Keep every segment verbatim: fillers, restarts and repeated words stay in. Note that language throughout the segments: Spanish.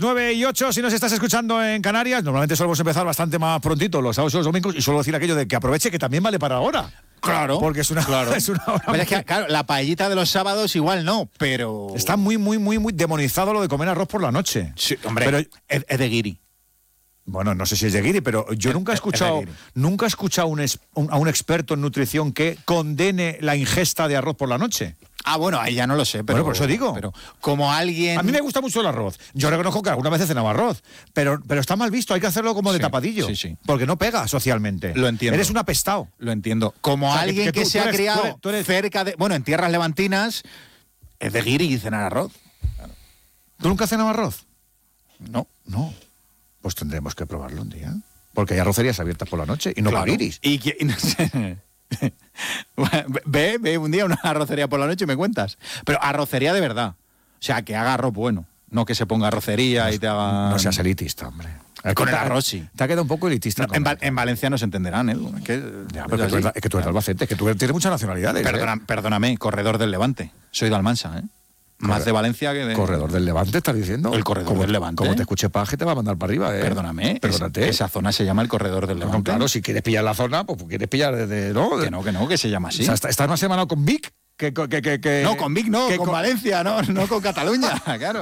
nueve y ocho, si nos estás escuchando en Canarias, normalmente solemos empezar bastante más prontito los sábados y los domingos, y suelo decir aquello de que aproveche que también vale para ahora. Claro. Porque es una, claro. es una hora. Pero es que, claro, la paellita de los sábados igual no, pero... Está muy, muy, muy, muy demonizado lo de comer arroz por la noche. Sí, hombre, pero es, es de guiri. Bueno, no sé si es de guiri, pero yo es, nunca he escuchado, nunca he escuchado un es, un, a un experto en nutrición que condene la ingesta de arroz por la noche. Ah, bueno, ahí ya no lo sé, pero... Bueno, por eso digo. Pero como alguien... A mí me gusta mucho el arroz. Yo reconozco que alguna vez he cenado arroz, pero, pero está mal visto, hay que hacerlo como de sí, tapadillo. Sí, sí. Porque no pega socialmente. Lo entiendo. Eres un apestado. Lo entiendo. Como o sea, alguien que, que, tú, que se ha eres, criado tú eres, tú eres... cerca de... Bueno, en tierras levantinas, es de guiri cenar arroz. Claro. ¿Tú nunca has cenado arroz? No. No. Pues tendremos que probarlo un día. Porque hay arrocerías abiertas por la noche y no claro. guiris. Y, y no sé... ve, ve un día una arrocería por la noche y me cuentas. Pero arrocería de verdad. O sea, que haga arroz bueno. No que se ponga arrocería no, y te haga... No seas elitista, hombre. Con el arroz sí. Te ha quedado un poco elitista. No, en, Val- en Valencia nos entenderán, ¿eh? Es que, ya, pero es, que tú eres, es que tú eres Albacete, que tú tienes muchas nacionalidades. Perdona, ¿eh? Perdóname, corredor del Levante. Soy de Almansa, ¿eh? Más Corre- de Valencia que de... ¿Corredor del Levante estás diciendo? El corredor como, del Levante. Como te escuche Paje te va a mandar para arriba, ¿eh? Perdóname. Perdónate. Es, esa zona se llama el corredor del Levante. No, claro, si quieres pillar la zona, pues quieres pillar desde... ¿no? Que no, que no, que se llama así. O sea, estás más hermanado con Vic que... que, que, que no, con Vic no, que con, con Valencia, no, no con Cataluña, claro.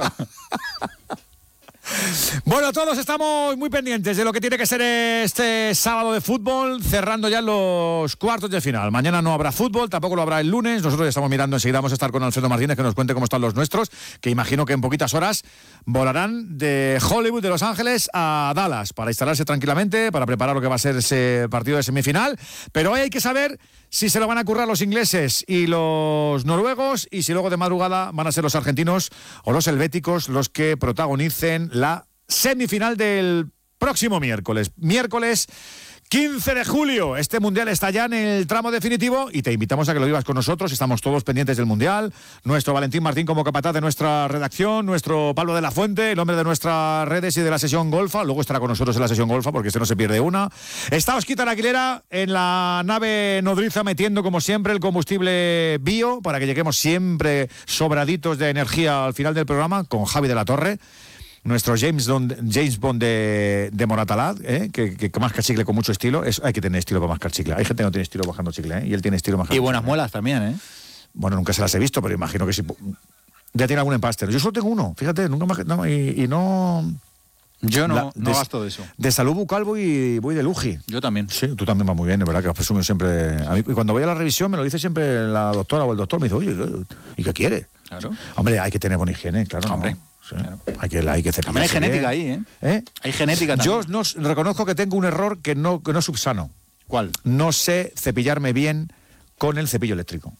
Bueno, todos estamos muy pendientes de lo que tiene que ser este sábado de fútbol, cerrando ya los cuartos de final. Mañana no habrá fútbol, tampoco lo habrá el lunes. Nosotros ya estamos mirando, enseguida vamos a estar con Alfredo Martínez, que nos cuente cómo están los nuestros, que imagino que en poquitas horas volarán de Hollywood, de Los Ángeles, a Dallas, para instalarse tranquilamente, para preparar lo que va a ser ese partido de semifinal. Pero hoy hay que saber si se lo van a currar los ingleses y los noruegos, y si luego de madrugada van a ser los argentinos o los helvéticos los que protagonicen la semifinal del próximo miércoles. Miércoles quince de julio. Este Mundial está ya en el tramo definitivo y te invitamos a que lo vivas con nosotros. Estamos todos pendientes del Mundial. Nuestro Valentín Martín como capataz de nuestra redacción, nuestro Pablo de la Fuente, el hombre de nuestras redes y de la sesión golfa. Luego estará con nosotros en la sesión golfa porque este no se pierde una. Está Osquita la Aguilera en la nave nodriza metiendo como siempre el combustible bio para que lleguemos siempre sobraditos de energía al final del programa con Javi de la Torre. Nuestro James Bond, James Bond de, de Moratalá, ¿eh? que, que masca chicle con mucho estilo. Es, hay que tener estilo para mascar chicle. Hay gente que no tiene estilo bajando chicle, ¿eh? Y él tiene estilo bajando chicle. Y buenas chicle. muelas también, ¿eh? Bueno, nunca se las he visto, pero imagino que sí. Ya tiene algún empaste. Yo solo tengo uno, fíjate, nunca más, no, y, y no... Yo no, la, no de, gasto de eso. De salud bucal voy, voy de luji. Yo también. Sí, tú también vas muy bien, de verdad, que has presumido siempre... A mí, y cuando voy a la revisión me lo dice siempre la doctora o el doctor, me dice, oye, ¿y qué quiere? Claro. Hombre, hay que tener buena higiene, claro. Hombre. ¿no? Sí. Claro. Hay que, hay que también hay genética ahí, ¿eh? ¿eh? Hay genética también. Yo no, reconozco que tengo un error que no, que no subsano. ¿Cuál? No sé cepillarme bien con el cepillo eléctrico.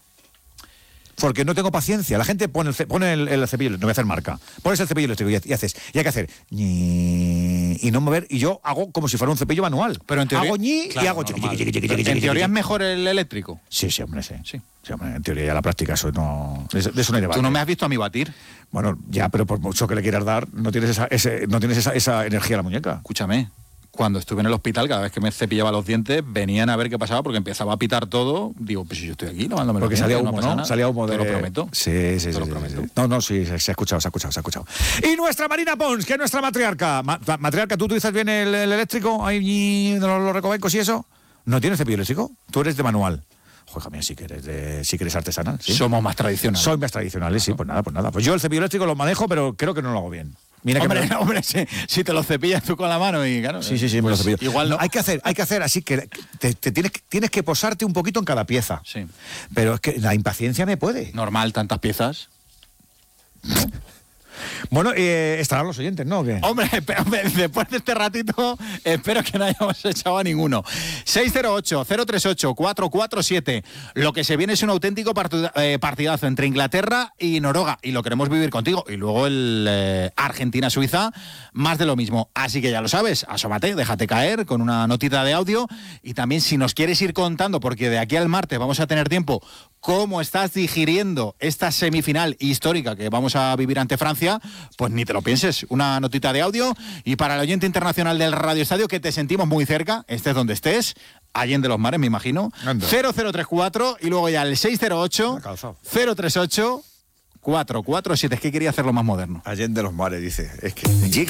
Porque no tengo paciencia. La gente pone el, ce- pone el, el cepillo, no voy a hacer marca. Pones el cepillo eléctrico y, y haces, y hay que hacer ñi, y no mover, y yo hago como si fuera un cepillo manual. Pero en teoría, hago ñi claro, y hago chiqui, chiqui, chiqui, chiqui, chiqui, en chiqui, teoría chiqui. es mejor el eléctrico. Sí, sí, hombre, sí. Sí. Sí, hombre, en teoría ya la práctica eso no... De, de eso no hay debate. Tú no me has visto a mí batir. Bueno, ya, pero por mucho que le quieras dar, no tienes esa, ese, no tienes esa, esa energía a la muñeca. Escúchame. Cuando estuve en el hospital, cada vez que me cepillaba los dientes, venían a ver qué pasaba porque empezaba a pitar todo. Digo, pues si yo estoy aquí lavándome los porque dientes, salía humo, no, ¿no? Salía humo de... Te lo prometo. Sí, sí, Te sí. lo sí, prometo. sí. No, no, sí, se, se ha escuchado, se ha escuchado, se ha escuchado. Y nuestra Marina Pons, que es nuestra matriarca. Ma, matriarca, ¿tú utilizas bien el, el eléctrico? Ahí los, los recovecos y eso. ¿No tienes cepillo eléctrico? Tú eres de manual. Joder, mía, sí que eres, de, sí que eres artesanal. ¿sí? Somos más tradicionales. Soy más tradicionales, sí, pues nada, pues nada. Pues yo el cepillo eléctrico lo manejo, pero creo que no lo hago bien. Mira hombre, que me... no, hombre, si, si te lo cepillas tú con la mano y claro. Sí, sí, sí, pues me lo cepillo. Igual no. Hay que hacer, hay que hacer así que te, te tienes, tienes que posarte un poquito en cada pieza. Sí. Pero es que la impaciencia me puede. Normal, tantas piezas. ¿No? Bueno, eh, estarán los oyentes, ¿no? ¿O qué? Hombre, hombre, después de este ratito, espero que no hayamos echado a ninguno. seis cero ocho, cero tres ocho, cuatro cuatro siete. Lo que se viene es un auténtico partidazo entre Inglaterra y Noruega. Y lo queremos vivir contigo. Y luego el eh, Argentina-Suiza, más de lo mismo. Así que ya lo sabes, asómate, déjate caer con una notita de audio. Y también si nos quieres ir contando, porque de aquí al martes vamos a tener tiempo, cómo estás digiriendo esta semifinal histórica que vamos a vivir ante Francia, pues ni te lo pienses, una notita de audio. Y para el oyente internacional del Radio Estadio, que te sentimos muy cerca, estés donde estés, Allende los Mares, me imagino, Anda. cero cero tres cuatro y luego ya el seis cero ocho, cero tres ocho, cuatro cuatro siete. Es que quería hacerlo más moderno. Allende los Mares, dice. Es que... Llega